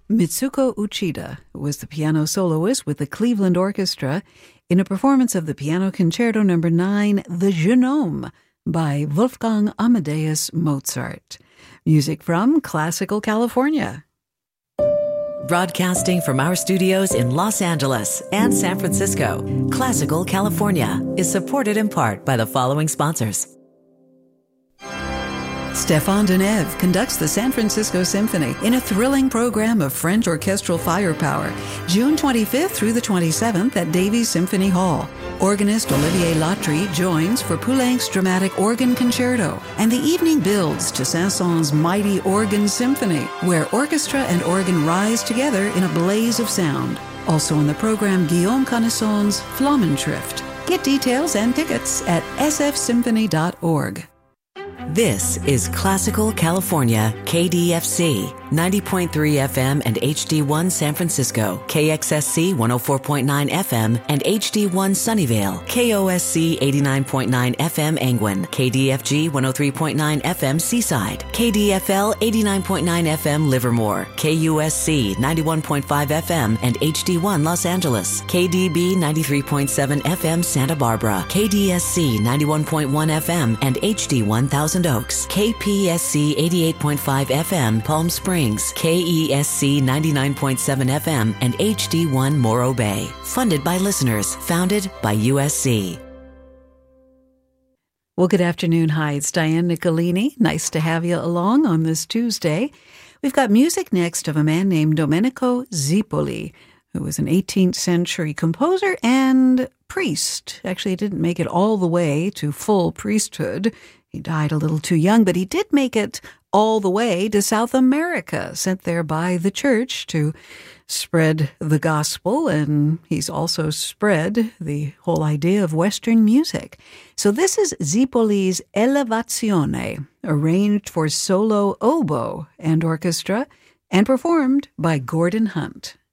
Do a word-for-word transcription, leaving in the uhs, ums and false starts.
Mitsuko Uchida was the piano soloist with the Cleveland Orchestra in a performance of the Piano Concerto Number nine, The Genome, by Wolfgang Amadeus Mozart. Music from Classical California. Broadcasting from our studios in Los Angeles and San Francisco, Classical California is supported in part by the following sponsors. Stéphane Deneuve conducts the San Francisco Symphony in a thrilling program of French orchestral firepower, June twenty-fifth through the twenty-seventh at Davies Symphony Hall. Organist Olivier Latry joins for Poulenc's dramatic organ concerto, and the evening builds to Saint-Saëns' mighty organ symphony, where orchestra and organ rise together in a blaze of sound. Also in the program, Guillaume Connaisson's Flammenschrift. Get details and tickets at s f symphony dot org. This is Classical California, K D F C, ninety point three F M and H D one San Francisco, K X S C one oh four point nine F M and H D one Sunnyvale, K O S C eighty-nine point nine F M Angwin, K D F G one oh three point nine F M Seaside, K D F L eighty-nine point nine F M Livermore, K U S C ninety-one point five F M and H D one Los Angeles, K D B ninety-three point seven F M Santa Barbara, K D S C ninety-one point one F M and H D one Thousand Oaks, K P S C eighty-eight point five F M Palm Springs, K E S C ninety-nine point seven F M and H D one Morro Bay. Funded by listeners, founded by U S C. Well, good afternoon. Hi, it's Diane Nicolini. Nice to have you along on this Tuesday. We've got music next of a man named Domenico Zipoli, who was an eighteenth century composer and priest. Actually, he didn't make it all the way to full priesthood. He died a little too young, but he did make it all the way to South America, sent there by the church to spread the gospel, and he's also spread the whole idea of Western music. So this is Zipoli's Elevazione, arranged for solo oboe and orchestra, and performed by Gordon Hunt.